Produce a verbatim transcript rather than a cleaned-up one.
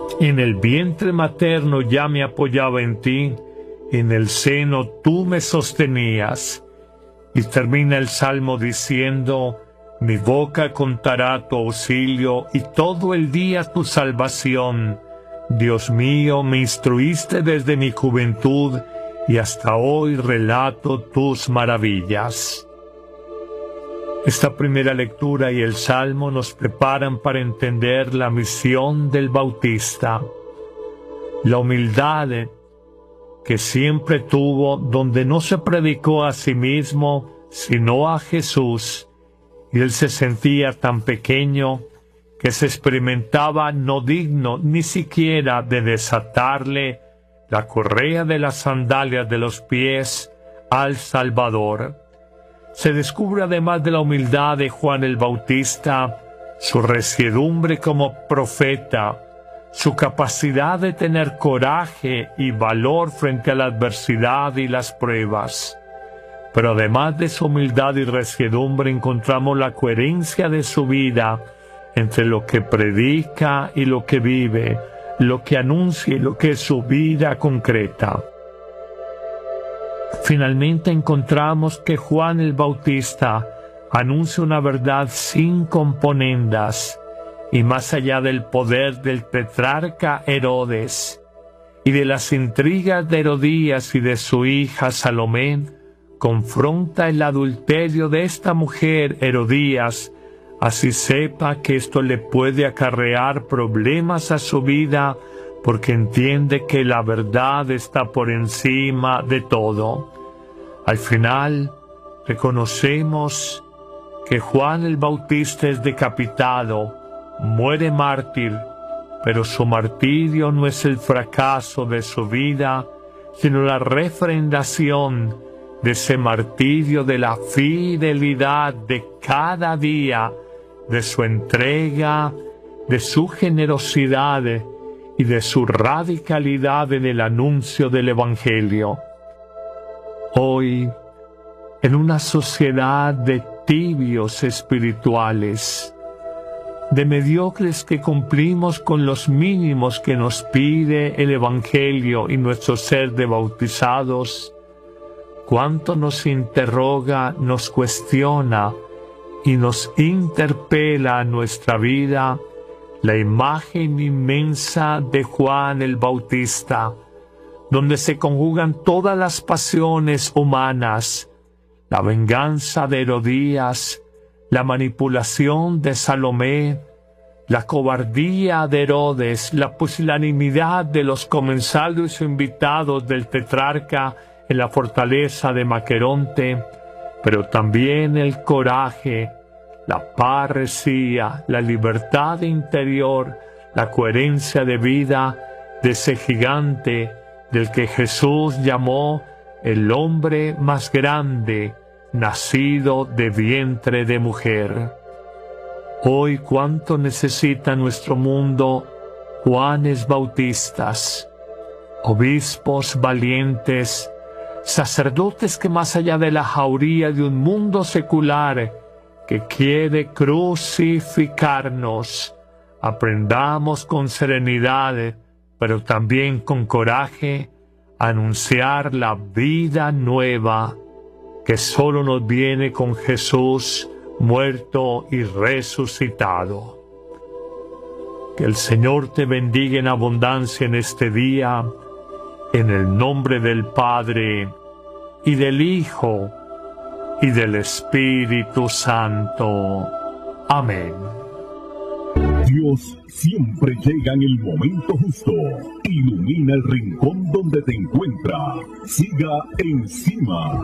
En el vientre materno ya me apoyaba en ti, en el seno tú me sostenías. Y termina el salmo diciendo: mi boca contará tu auxilio y todo el día tu salvación. Dios mío, me instruiste desde mi juventud y hasta hoy relato tus maravillas. Esta primera lectura y el Salmo nos preparan para entender la misión del Bautista. La humildad que siempre tuvo, donde no se predicó a sí mismo, sino a Jesús, y él se sentía tan pequeño que se experimentaba no digno ni siquiera de desatarle la correa de las sandalias de los pies al Salvador. Se descubre, además de la humildad de Juan el Bautista, su resiedumbre como profeta, su capacidad de tener coraje y valor frente a la adversidad y las pruebas. Pero además de su humildad y resiedumbre, encontramos la coherencia de su vida entre lo que predica y lo que vive, lo que anuncia y lo que es su vida concreta. Finalmente encontramos que Juan el Bautista anuncia una verdad sin componendas, y más allá del poder del tetrarca Herodes y de las intrigas de Herodías y de su hija Salomé, confronta el adulterio de esta mujer Herodías, así sepa que esto le puede acarrear problemas a su vida, porque entiende que la verdad está por encima de todo. Al final, reconocemos que Juan el Bautista es decapitado, muere mártir, pero su martirio no es el fracaso de su vida, sino la refrendación de ese martirio de la fidelidad de cada día, de su entrega, de su generosidad y de su radicalidad en el anuncio del Evangelio. Hoy, en una sociedad de tibios espirituales, de mediocres que cumplimos con los mínimos que nos pide el Evangelio y nuestro ser de bautizados, cuánto nos interroga, nos cuestiona y nos interpela a nuestra vida la imagen inmensa de Juan el Bautista, donde se conjugan todas las pasiones humanas, la venganza de Herodías, la manipulación de Salomé, la cobardía de Herodes, la pusilanimidad de los comensales o invitados del tetrarca en la fortaleza de Maqueronte, pero también el coraje, la parresía, la libertad interior, la coherencia de vida de ese gigante del que Jesús llamó el hombre más grande, nacido de vientre de mujer. Hoy cuánto necesita nuestro mundo Juanes Bautistas, obispos valientes, sacerdotes que más allá de la jauría de un mundo secular que quiere crucificarnos, aprendamos con serenidad, pero también con coraje, a anunciar la vida nueva que solo nos viene con Jesús muerto y resucitado. Que el Señor te bendiga en abundancia en este día, en el nombre del Padre, y del Hijo, y del Espíritu Santo. Amén. Dios siempre llega en el momento justo. Ilumina el rincón donde te encuentra. Siga encima.